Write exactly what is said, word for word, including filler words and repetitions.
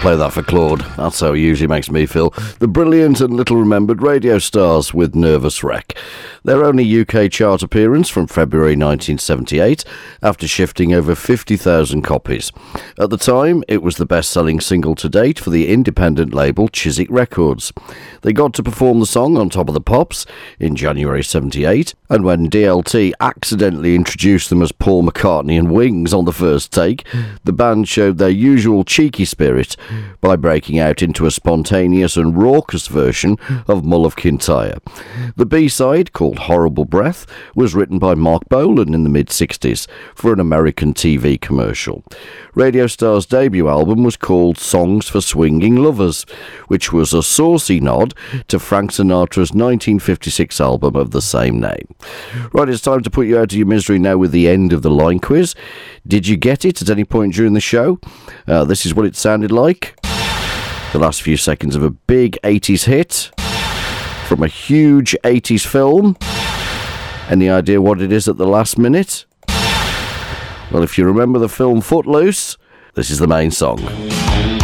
play that for Claude. That's how it usually makes me feel. The brilliant and little-remembered Radio Stars with Nervous Wreck. Their only U K chart appearance from February nineteen seventy-eight, after shifting over fifty thousand copies. At the time, it was the best-selling single to date for the independent label Chiswick Records. They got to perform the song on Top of the Pops in January seventy-eight, and when D L T accidentally introduced them as Paul McCartney and Wings on the first take, the band showed their usual cheeky spirit by breaking out into a spontaneous and raucous version of Mull of Kintyre. The B-side, called Horrible Breath, was written by Mark Bolan in the mid-sixties for an American T V commercial. Radio Star's debut album was called Songs for Swinging Lovers, which was a saucy nod to Frank Sinatra's nineteen fifty-six album of the same name. Right, it's time to put you out of your misery now with the end of the line quiz. Did you get it at any point during the show? Uh, this is what it sounded like. The last few seconds of a big eighties hit from a huge eighties film. Any idea what it is at the last minute? Well, if you remember the film Footloose, this is the main song.